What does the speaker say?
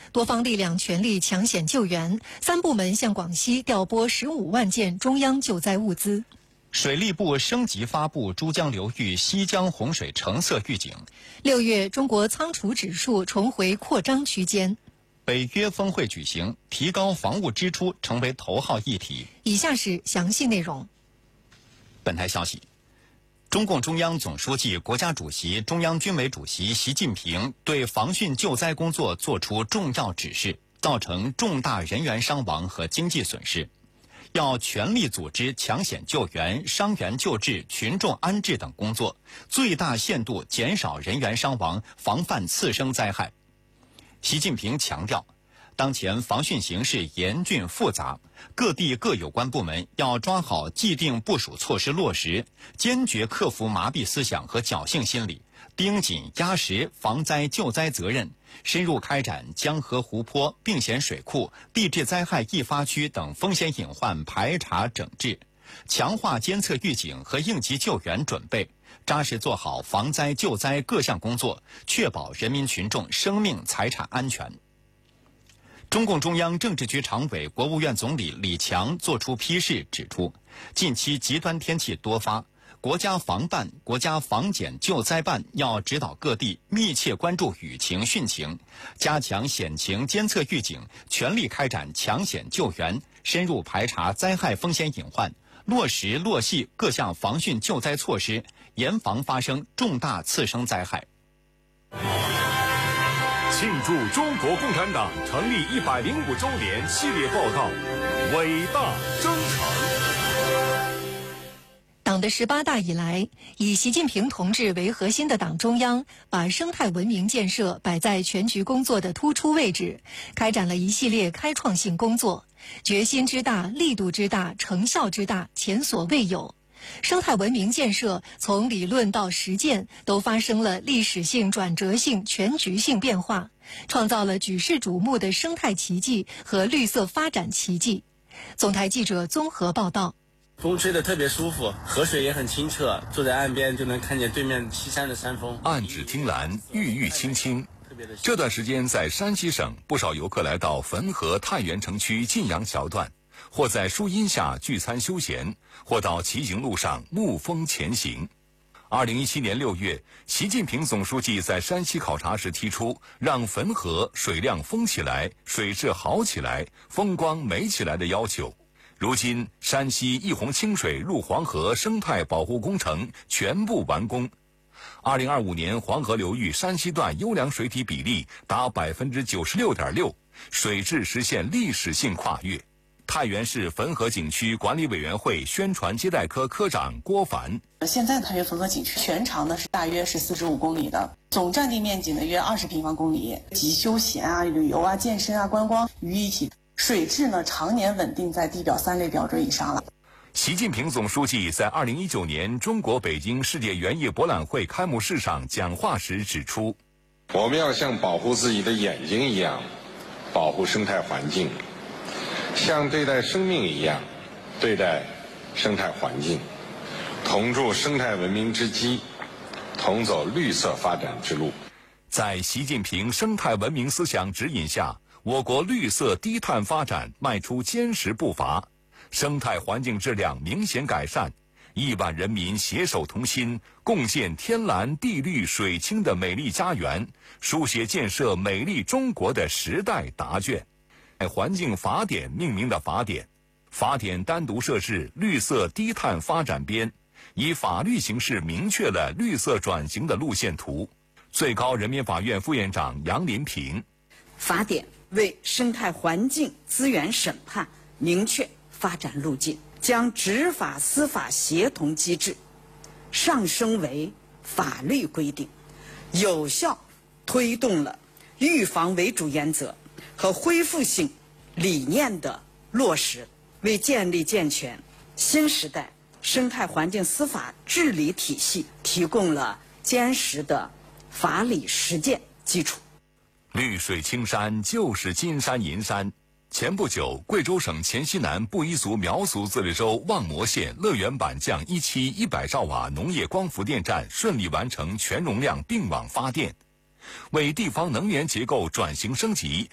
多方力量全力抢险救援，3部门向广西调拨15万件中央救灾物资。 水利部升级发布珠江流域西江洪水橙色预警。 6月，中国仓储指数重回扩张区间。 北约峰会举行，提高防务支出成为头号议题。 以下是详细内容。 本台消息，中共中央总书记、国家主席、中央军委主席习近平对防汛救灾工作作出重要指示，造成重大人员伤亡和经济损失。要全力组织抢险救援、伤员救治、群众安置等工作，最大限度减少人员伤亡，防范次生灾害。习近平强调，当前防汛形势严峻复杂，各地各有关部门要抓好既定部署措施落实，坚决克服麻痹思想和侥幸心理，盯紧压实防灾救灾责任，深入开展江河湖泊、病险水库、地质灾害易发区等风险隐患排查整治，强化监测预警和应急救援准备，扎实做好防灾救灾各项工作，确保人民群众生命财产安全。中共中央政治局常委、国务院总理李强作出批示指出，近期极端天气多发，国家防办、国家防检救灾办要指导各地密切关注雨情汛情，加强险情监测预警，全力开展抢险救援，深入排查灾害风险隐患，落实落细各项防汛救灾措施，严防发生重大次生灾害。 庆祝中国共产党成立105周年系列报道《伟大征程》。 党的18大以来，以习近平同志为核心的党中央把生态文明建设摆在全局工作的突出位置，开展了一系列开创性工作，决心之大、力度之大、成效之大，前所未有。生态文明建设从理论到实践都发生了历史性、转折性、全局性变化，创造了举世瞩目的生态奇迹和绿色发展奇迹。总台记者综合报道。 风吹得特别舒服，河水也很清澈，坐在岸边就能看见对面西山的山峰。 岸芷汀兰，郁郁青青。这段时间在山西省，不少游客来到汾河太原城区晋阳桥段，或在树荫下聚餐休闲，或到骑行路上沐风前行。2017年6月，习近平总书记在山西考察时提出，让汾河水量丰起来、水质好起来、风光美起来的要求。如今，山西一洪清水入黄河生态保护工程全部完工。2025年，黄河流域山西段优良水体比例达96.6%，水质实现历史性跨越。太原市汾河景区管理委员会宣传接待科科长郭凡： 现在太原汾河景区全长呢是大约是45公里的，总占地面积呢约20平方公里，集休闲啊、旅游啊、健身啊、观光于一体。水质呢常年稳定在地表3类标准以上了。 习近平总书记在2019年中国北京世界园艺博览会开幕式上讲话时指出， 我们要像保护自己的眼睛一样保护生态环境，像对待生命一样对待生态环境，同筑生态文明之基，同走绿色发展之路。 在习近平生态文明思想指引下，我国绿色低碳发展迈出坚实步伐，生态环境质量明显改善，1万人民携手同心，共建天蓝地绿水清的美丽家园，书写建设美丽中国的时代答卷。环境法典命名的法典单独设置绿色低碳发展编，以法律形式明确了绿色转型的路线图。最高人民法院副院长杨林平： 法典为生态环境资源审判明确发展路径，将执法司法协同机制上升为法律规定，有效推动了预防为主原则和恢复性理念的落实，为建立健全新时代生态环境司法治理体系提供了坚实的法理实践基础。 绿水青山就是金山银山。前不久，贵州省黔西南布依族苗族自治州望摩县乐园板匠1期100兆瓦农业光伏电站顺利完成全容量并网发电，为地方能源结构转型升级